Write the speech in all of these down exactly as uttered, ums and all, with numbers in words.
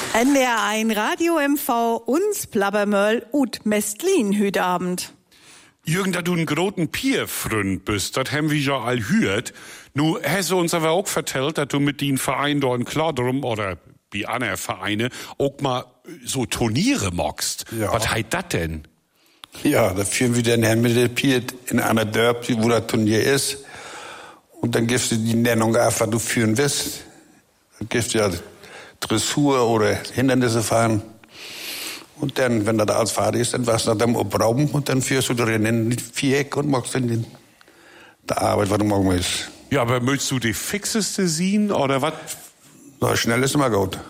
N D R eins Radio M V, uns Plabbermöll ut Mestlin hüt Abend. Jürgen, da du ein groten Pierfreund bist, das haben wir ja all hürt. Nu hast du uns aber auch vertellt, dass du mit den Verein dort in Kladrum oder wie andere Vereine auch mal so Turniere mockst. Ja. Was heißt das denn? Ja, da führen wir dann hin mit der Pier in einer Derby, wo das Turnier ist. Und dann gibst du die Nennung auf, was du führen willst. Dann gibst du ja Dressur oder Hindernisse fahren. Und dann, wenn das alles fertig ist, dann warst du dann obrauben und dann führst du drin in die Viereck und machst dann die, die Arbeit, was du machen willst. Ja, aber möchtest du die fixeste sehen oder was? Na, schnell ist immer gut.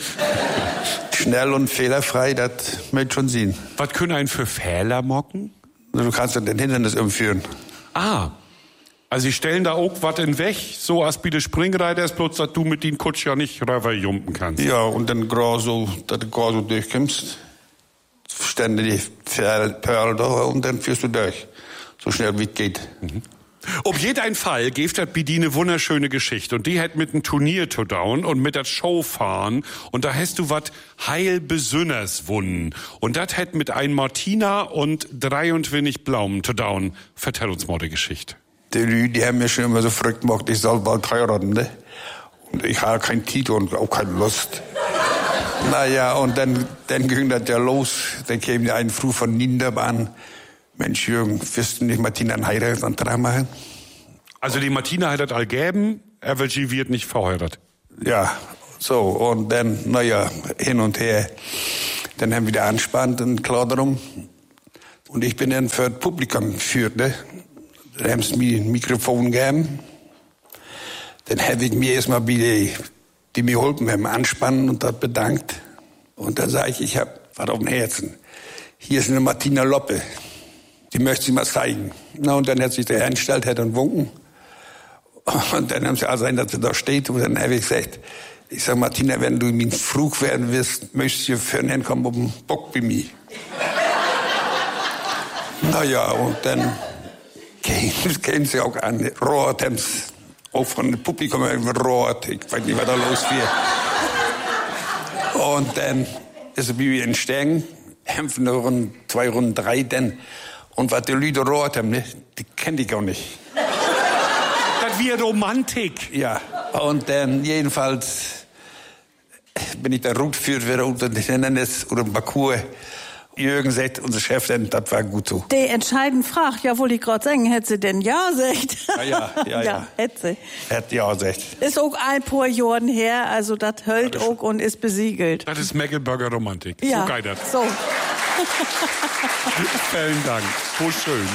Schnell und fehlerfrei, das möchte schon sehen. Was können einen für Fehler mocken? Du kannst dann den Hindernis umführen. Ah, also sie stellen da auch was in Weg, so als wie der Springreiter ist, bloß dass du mit den Kutsch ja nicht rüberjumpen kannst. Ja, und dann gerade so, dass du gerade so durchkommst, stände die Perl da und dann führst du durch. So schnell wie es geht. Mhm. Ob jeden Fall gibt das Bidi eine wunderschöne Geschichte. Und die hat mit einem Turnier zu down und mit das Showfahren. Und da hast du wat heil besünners wunnen. Und das hat mit ein Martina und dreiundwinnig Blaumen zu down. Vertell uns mal die Geschichte. Die Leute, die haben mir schon immer so verrückt gemacht, ich soll bald heiraten, ne? Und ich habe keinen Titel und auch keine Lust. Naja, und dann, dann ging das ja los. Dann käme der ein Früh von Niendorf an. Mensch, Jürgen, wirst du nicht Martina einen Heiratsantrag machen? Also die Martina hat das all geben, aber sie wird nicht verheiratet. Ja, so, und dann, naja, hin und her. Dann haben wir da anspannt und klar darum. Und ich bin dann für das Publikum geführt, ne? Dann haben sie mir ein Mikrofon gegeben. Dann habe ich mir erstmal bei die, die mir geholfen haben, anspannen und das bedankt. Und dann sage ich, ich habe was auf dem Herzen. Hier ist eine Martina Loppe. Die möchte sie mal zeigen. Na, und dann hat sich der hingestellt, hat dann gewunken. Und dann haben sie auch sein, dass sie da steht. Und dann habe ich gesagt, ich sag, Martina, wenn du mir frug werden willst, möchtest du für einen kommen auf den Bock bei mir. Naja, und dann kämen sie auch an. Rot, auch von dem Publikum, Rot, ich weiß nicht, was da los wird. Und dann ist es wie ein Stern, kämpfen noch Runde, zwei Runden drei, dann. Und was die Leute rot haben, ne, die kenne ich auch nicht. Das wie Romantik. Ja, und dann jedenfalls bin ich da rotgeführt wieder unter den Hindernis oder im Parcours. Jürgen sagt, unser Chef, denn das war gut so. Der entscheidend fragt, ja, wohl ich gerade sagen, hätte sie denn ja gesagt? Ja, ja, ja. Ja, hätte sie. Hätte ja gesagt. Ist auch ein paar Jahren her, also das hält das auch und ist besiegelt. Das ist Mecklenburger Romantik. Ja, so geil das. so. Vielen Dank. So schön.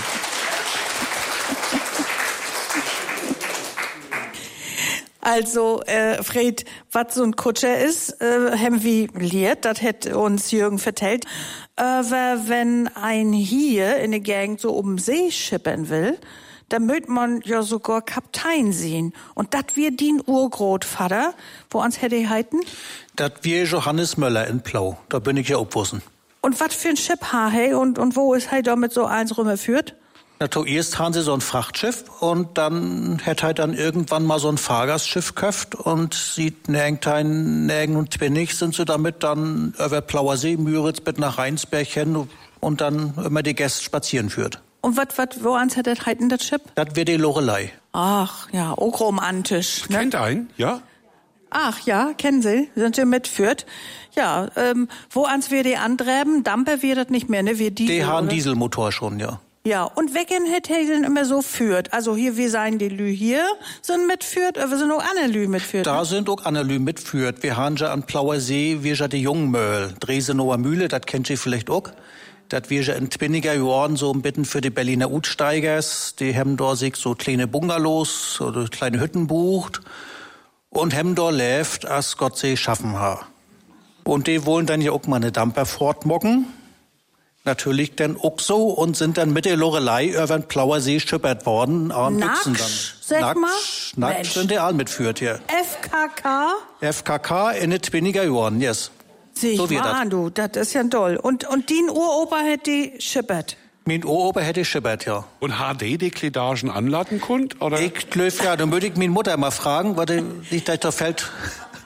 Also, äh, Fred, was so ein Kutscher ist, äh, haben wir lehrt, das hat uns Jürgen vertellt. Äh, wenn ein hier in der Gegend so um den See schippern will, dann mögt man ja sogar Kaptein sehen. Und das wir den Urgroßvater, wo uns hätte heiten? Das wir Johannes Möller in Plau. Da bin ich ja aufwussen. Und was für ein Schiff ha hey und, und wo ist hey damit so eins rumgeführt? Na, zuerst haben sie so ein Frachtschiff und dann hätte halt dann irgendwann mal so ein Fahrgastschiff köpft und sieht nirgendtein, nirgend und Twinnig sind sie damit dann über Plauer See, Müritz bis nach Rheinsberg hin und dann immer die Gäste spazieren führt. Und was, was, wo eins hat das heiten, das Schiff? Das wäre die Lorelei. Ach, ja, auch romantisch, ne? Kennt einen, ja? Ach ja, kennen Sie, sind Sie mitführt. Ja, ähm, wo ans wir die antreiben, Damper wird das nicht mehr, ne? Wir Diesel, Die haben oder? Dieselmotor schon, ja. Ja, und wecken hätte er denn immer so führt. Also hier, wir seien die Lü hier, sind mitführt, aber wir sind auch andere Lü mitführt. Da ne? sind auch andere Lü mitführt. Wir haben ja an Plauer See, wir ja die Jungmöhl, Dresenower Mühle, das kennt ihr vielleicht auch. Das wir ja in twinniger Jahren so ein bisschen für die Berliner Utsteigers, die haben da sich so kleine Bungalows oder kleine Hütten bucht und haben da lebt, als Gott sie schaffen ha. Und die wollen dann ja auch mal eine Damper fortmocken. Natürlich dann auch so und sind dann mit der Lorelei über den Plauer See schippert worden. Und Nacksch, dann. sag Nacksch, mal. Nacksch Mensch. sind die all mitführt hier. F K K? F K K in den twinniger Jahren, yes. Sieh So wie mal, das. du, das ist ja toll. Und, und die Uropa hätte die schippert. Mein Opa hätte schippert, ja. Und H D die Kledagen anladen konnt, oder? Ich glaub, ja, dann würde ich meine Mutter mal fragen, was die- nicht, dass da fällt,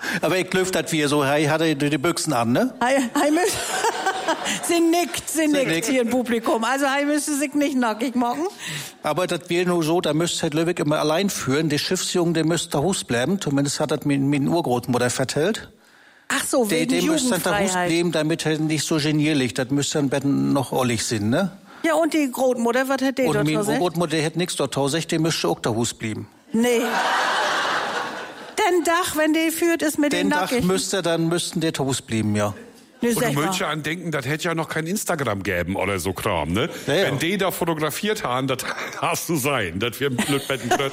Aber ich glaube, dass wir so, hey, hatte die, die Büchsen an, ne? Hei, hei müsst, sie nickt, sie, sie nickt, nickt hier im Publikum. Also hei müsste sich nicht nackig machen. Aber das wäre nur so, da müsste halt Löwig immer allein führen. Der Schiffsjunge, der müsste da Hus bleiben. Zumindest hat das mir meine Urgroßmutter vertellt. Ach so, wegen der, der müsste dann da Hus Jugendfreiheit. bleiben, damit er nicht so genierlich. Das müsste dann Betten noch ollig sind, ne? Ja, und die Großmutter, was hat die Und dort meine gesagt? Urgroßmutter hätte nichts dort gesagt, der müsste auch da Hus bleiben. Nee. Den Dach, wenn die führt, ist mit den Den Dach nackig. müsste, dann müssten die Hus bleiben, ja. Nee, Und sag du mal. möchtest ja an denken, das hätte ja noch kein Instagram geben oder so Kram, ne? Ja, ja. Wenn die da fotografiert haben, das hast du sein. Das wir blöd betten blöd.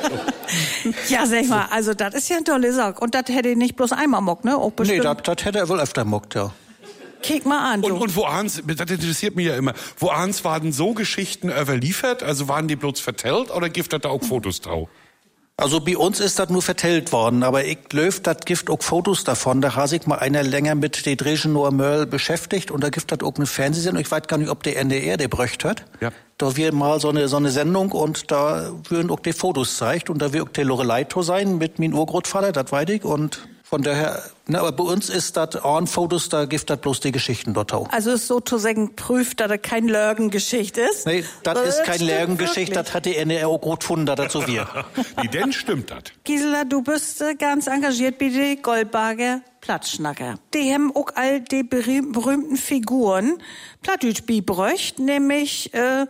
Ja, sag mal, also das ist ja ein tolle Sache. Und das hätte ich nicht bloß einmal mockt, ne? Auch Nee, bestimmt. das, das hätte er wohl öfter mockt, ja. Kick mal an, du. Und, und wo Hans, das interessiert mich ja immer, wo Hans waren so Geschichten überliefert, also waren die bloß vertellt oder gibt das da auch Fotos drauf? Also bei uns ist das nur vertellt worden, aber ich glaube, das gibt auch Fotos davon. Da hat sich mal einer länger mit der Dreschen Noah Möll beschäftigt und da gibt das auch eine Fernsehsendung. Ich weiß gar nicht, ob der N D R der bröcht hat. Ja. Da wird mal so eine, so eine Sendung und da würden auch die Fotos zeigt und da wird auch der Lorelei to sein mit meinem Urgroßvater, das weiß ich und von daher, ne, aber bei uns ist das an Fotos, da gibt das bloß die Geschichten dort auch. Also ist sozusagen prüft, dass das kein Lörgengeschichte ist. Nee, das ist keine stimmt Lärgengeschichte, wirklich. das hat die N D R auch gut gefunden, dass das so wir. Wie denn stimmt das? Gisela, du bist äh, ganz engagiert bei den Goldbarger Plattschnacker. Die haben auch all die berühm- berühmten Figuren Plattdeutsch beibröcht, nämlich äh,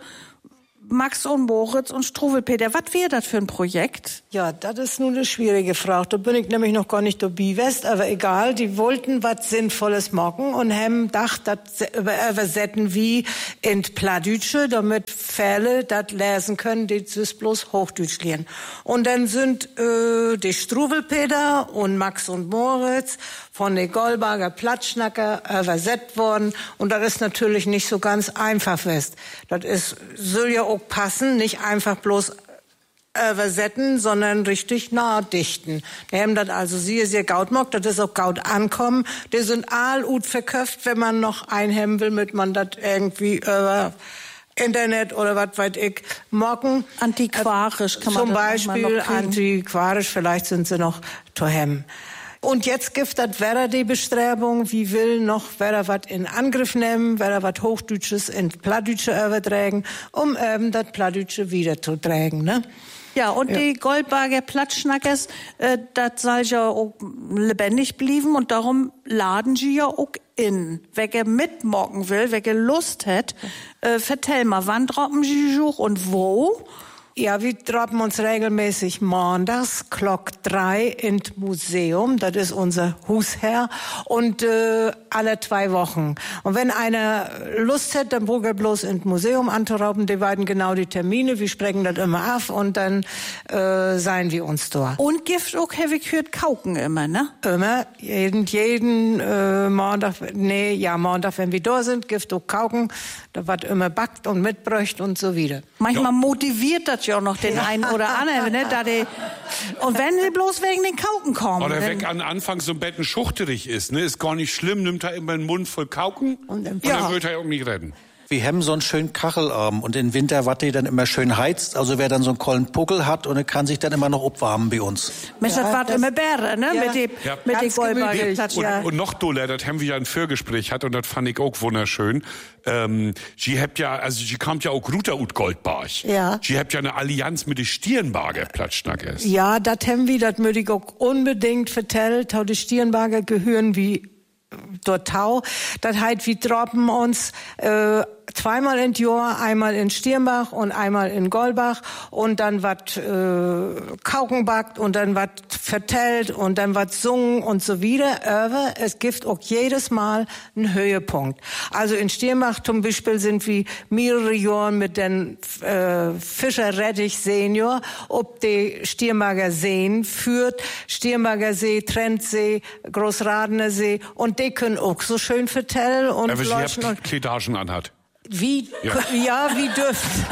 Max und Moritz und Struwelpeter. Was wäre das für ein Projekt? Ja, das ist nun eine schwierige Frage. Da bin ich nämlich noch gar nicht dabei west, aber egal. Die wollten was Sinnvolles machen und haben gedacht, das übersetzen wie in Plattdeutsche, damit Fälle das lesen können, die das bloß Hochdeutsch lernen. Und dann sind äh, die Struwelpeter und Max und Moritz von den Goldbarger Plattschnacker übersetzt worden. Und das ist natürlich nicht so ganz einfach west. Das ist, soll ja auch passen, nicht einfach bloß übersetzen, sondern richtig nachdichten. Die haben das also sehr, sehr gaut mockt, das ist auch gaut ankommen. Die sind all gut verköpft, wenn man noch einhemmen will, mit man das irgendwie über Internet oder was weiß ich mocken. Antiquarisch kann man Zum das Beispiel manchmal noch kriegen. antiquarisch, vielleicht sind sie noch zu hemmen. Und jetzt gibt das wäre die Bestrebung, wie will noch wäre was in Angriff nehmen, wäre was Hochdeutsches in Plattdeutsche übertragen, um eben das Plattdeutsche wiederzutragen, ne? Ja, und Ja. die Goldbarger Plattschnackers, äh, das soll ja auch lebendig blieben und darum laden sie ja auch in. Wer mitmocken will, wer Lust hat, äh, vertell mal, wann droppen sie such und wo? Ja, wir droppen uns regelmäßig montags, Glock drei ins Museum. Das ist unser Husherr. Und äh, alle zwei Wochen. Und wenn einer Lust hat, dann braucht er bloß ins Museum anzurauben. Die weiden genau die Termine. Wir sprechen das immer ab und dann äh, seien wir uns da. Und Gift auch heavy kürt kauken immer, ne? Immer, jeden, jeden äh, Montag, nee, ja, Montag, wenn wir da sind, Gift auch kauken. Da wird immer backt und mitbräucht und so wieder. Manchmal motiviert das ja auch noch den einen oder anderen, ne? Da die, und wenn sie bloß wegen den Kauken kommen. Oder dann- weg an Anfang so ein Betten schuchterig ist, ne? Ist gar nicht schlimm, nimmt er immer einen Mund voll Kauken und, dann- dann Ja. wird er auch nicht retten. Wir haben so einen schönen Kachelarm und im Winter, was die dann immer schön heizt, also wer dann so einen kollen Puckel hat und der kann sich dann immer noch abwarmen bei uns. Mensch, Ja, das war das- immer Bäre, ne? Ja. Mit den Ja. mit den Ganz Goldbarger gemütlich. Plattschnacker. Ja. Und, und noch doller, das haben wir ja ein Vorgespräch hat und das fand ich auch wunderschön. Ähm, sie habt ja, also sie kommt ja auch Ruter ut Goldbarg. Ja. Sie habt ja eine Allianz mit den Stirnbarger Plattschnackers. Ja, das haben wir, das möchte ich auch unbedingt vertellt. Hau die Stirnbarger gehören wie dort Tau. Das heißt, wir droppen uns äh, zweimal in Jahr, einmal in Stirnbach und einmal in Goldbach und dann wat äh, Kauken backt und dann wat vertellt und dann wat sungen und so wieder. Aber es gibt auch jedes Mal einen Höhepunkt. Also in Stirnbach zum Beispiel sind wir mehrere Jahre mit den äh, Fischer Rettich Senior ob die Stirnbacher Seen führt. Stirnbacher See, Trendsee, Großradener See und die können auch so schön vertellen und Aber sie leuchten und habt Kledagen anhat. wie, Ja. ja, ja wir dürften,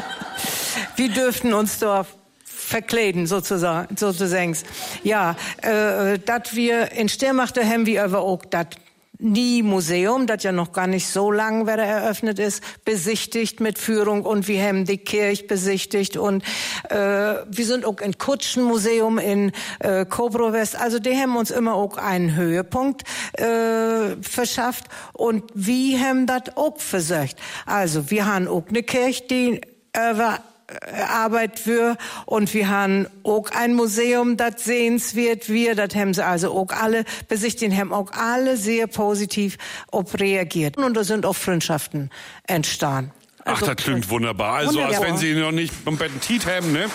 wir dürften uns da verkleiden, sozusagen, sozusagen. Ja, äh, dass wir in Stirnbach, da haben wir aber auch das nie Museum, das ja noch gar nicht so lang wieder eröffnet ist, besichtigt mit Führung und wir haben die Kirche besichtigt und äh, wir sind auch in Kutschenmuseum in äh, Kobrovest. Also die haben uns immer auch einen Höhepunkt äh, verschafft und wir haben das auch versucht. Also wir haben auch eine Kirche, die äh, Arbeit für und wir haben auch ein Museum, das sehenswert wird, das haben sie also auch alle besichtigt, haben auch alle sehr positiv auf reagiert und da sind auch Freundschaften entstanden. Also, ach, das klingt wunderbar. Also wunderbar. Als wenn Sie noch nicht am Appetit haben, ne?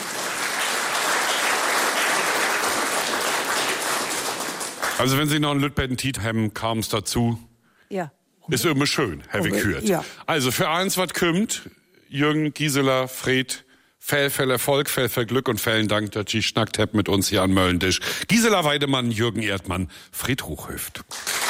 Also wenn Sie noch ein Lütbetten-Tiet haben, kam es dazu. Ja. Ist immer schön, Herr okay. Wikürt. Ja. Also für eins, was kommt, Jürgen, Gisela, Fred, Fell, Fell Erfolg, Fell, Fell Glück und vielen Dank, dass Sie schnackt habt mit uns hier an Möllentisch. Gisela Weidemann, Jürgen Erdmann, Fred Hochhöft.